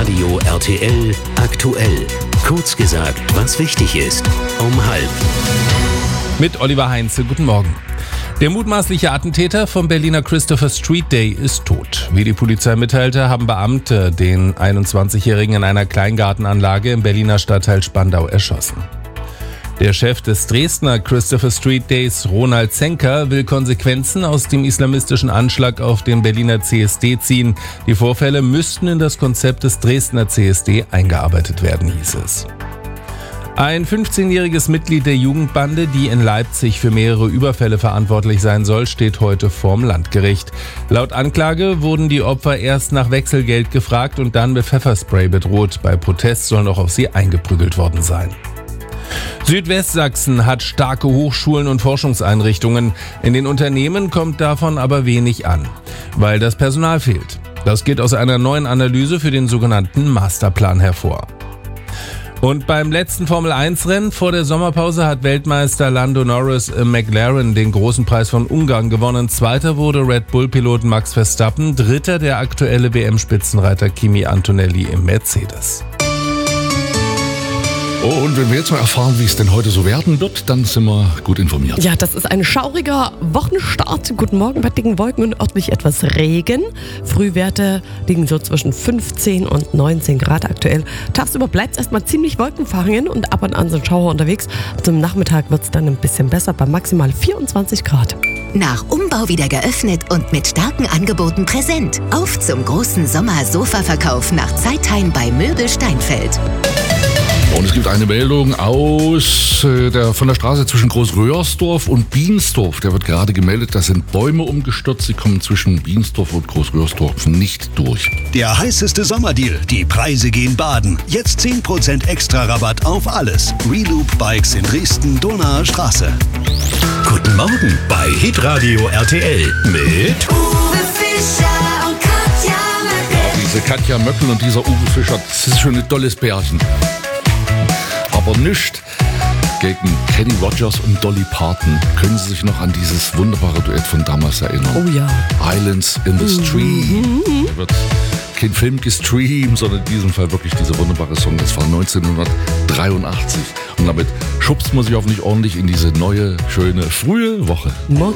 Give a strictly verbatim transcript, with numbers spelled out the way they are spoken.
Hitradio R T L aktuell. Kurz gesagt, was wichtig ist. Um halb. Mit Oliver Heinze, guten Morgen. Der mutmaßliche Attentäter vom Berliner Christopher Street Day ist tot. Wie die Polizei mitteilte, haben Beamte den einundzwanzigjährigen in einer Kleingartenanlage im Berliner Stadtteil Spandau erschossen. Der Chef des Dresdner Christopher Street Days, Ronald Zenker, will Konsequenzen aus dem islamistischen Anschlag auf den Berliner C S D ziehen. Die Vorfälle müssten in das Konzept des Dresdner C S D eingearbeitet werden, hieß es. Ein fünfzehnjähriges Mitglied der Jugendbande, die in Leipzig für mehrere Überfälle verantwortlich sein soll, steht heute vorm Landgericht. Laut Anklage wurden die Opfer erst nach Wechselgeld gefragt und dann mit Pfefferspray bedroht. Bei Protest soll noch auf sie eingeprügelt worden sein. Südwestsachsen hat starke Hochschulen und Forschungseinrichtungen. In den Unternehmen kommt davon aber wenig an, weil das Personal fehlt. Das geht aus einer neuen Analyse für den sogenannten Masterplan hervor. Und beim letzten Formel eins Rennen vor der Sommerpause hat Weltmeister Lando Norris im McLaren den großen Preis von Ungarn gewonnen. Zweiter wurde Red Bull-Pilot Max Verstappen, dritter der aktuelle W M-Spitzenreiter Kimi Antonelli im Mercedes. Oh, und wenn wir jetzt mal erfahren, wie es denn heute so werden wird, dann sind wir gut informiert. Ja, das ist ein schauriger Wochenstart. Guten Morgen bei dicken Wolken und örtlich etwas Regen. Frühwerte liegen so zwischen fünfzehn und neunzehn Grad aktuell. Tagsüber bleibt es erstmal ziemlich wolkenverhangen und ab und an sind Schauer unterwegs. Zum Nachmittag wird es dann ein bisschen besser bei maximal vierundzwanzig Grad. Nach Umbau wieder geöffnet und mit starken Angeboten präsent. Auf zum großen Sommer-Sofa-Verkauf nach Zeitheim bei Möbel Steinfeld. Und es gibt eine Meldung aus äh, der, von der Straße zwischen Großröhrsdorf und Biensdorf. Der wird gerade gemeldet, da sind Bäume umgestürzt. Sie kommen zwischen Biensdorf und Großröhrsdorf nicht durch. Der heißeste Sommerdeal. Die Preise gehen baden. Jetzt zehn Prozent extra Rabatt auf alles. Reloop Bikes in Dresden, Donaer Straße. Guten Morgen bei Hitradio R T L mit Uwe Fischer und Katja Möckel. Diese Katja Möckel und dieser Uwe Fischer, das ist schon ein tolles Pärchen. Aber nicht gegen Kenny Rogers und Dolly Parton. Können Sie sich noch an dieses wunderbare Duett von damals erinnern? Oh ja. Islands in the Stream. Mhm. Da wird kein Film gestreamt, sondern in diesem Fall wirklich dieser wunderbare Song. Das war neunzehnhundertdreiundachtzig. Und damit schubst man sich hoffentlich ordentlich in diese neue, schöne, frühe Woche. Morgen.